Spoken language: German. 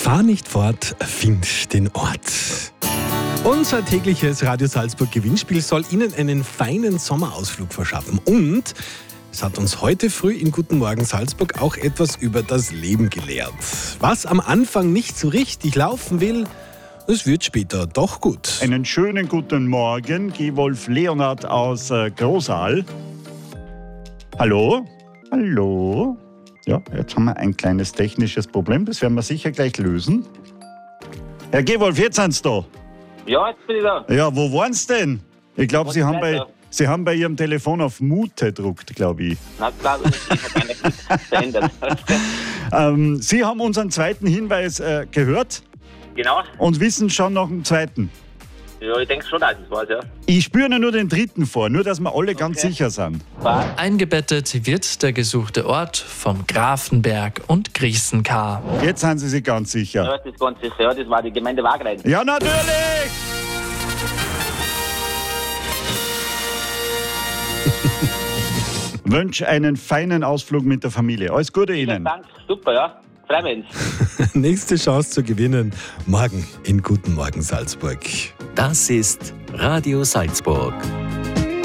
Fahr nicht fort, find den Ort. Unser tägliches Radio Salzburg Gewinnspiel soll Ihnen einen feinen Sommerausflug verschaffen. Und es hat uns heute früh in Guten Morgen Salzburg auch etwas über das Leben gelehrt. Was am Anfang nicht so richtig laufen will, es wird später doch gut. Einen schönen guten Morgen, Gewolf Leonhard aus Großaal. Hallo? Hallo? Ja, jetzt haben wir ein kleines technisches Problem, das werden wir sicher gleich lösen. Herr Gewolf, jetzt sind Sie da. Ja, jetzt bin ich da. Ja, wo waren Sie denn? Ich glaube, Sie haben bei Ihrem Telefon auf Mute gedruckt, glaube ich. Na klar, ich habe nichts verändert. Sie haben unseren zweiten Hinweis gehört Genau. und wissen schon noch einen zweiten. Ja, ich denke schon, dass es war, ja. Ich spüre nur den dritten vor, nur dass wir alle ganz sicher sind. Eingebettet wird der gesuchte Ort vom Grafenberg und Grießenkar. Jetzt sind Sie sich ganz sicher. Ja, das ist ganz sicher. Ja, das war die Gemeinde Wagrain. Ja, natürlich! Wünsche einen feinen Ausflug mit der Familie. Alles Gute Ihnen. Dank, super, ja. Freuen wir uns. Nächste Chance zu gewinnen, morgen in Guten Morgen Salzburg. Das ist Radio Salzburg.